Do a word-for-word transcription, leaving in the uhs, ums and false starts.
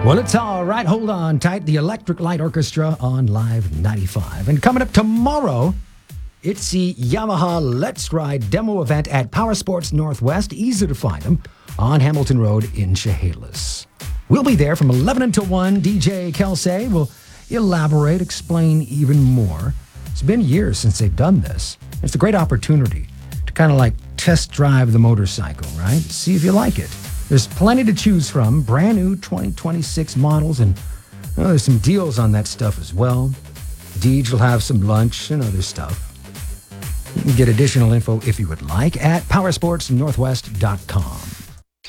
Well, it's all right. Hold on tight. The Electric Light Orchestra on Live ninety-five. And coming up tomorrow, it's the Yamaha Let's Ride demo event at Power Sports Northwest. Easy to find them on Hamilton Road in Chehalis. We'll be there from eleven until one. D J Kelsey will elaborate, explain even more. It's been years since they've done this. It's a great opportunity to kind of like test drive the motorcycle, right? See if you like it. There's plenty to choose from, brand new twenty twenty-six models, and oh, there's some deals on that stuff as well. Deej will have some lunch and other stuff. You can get additional info if you would like at powersports northwest dot com.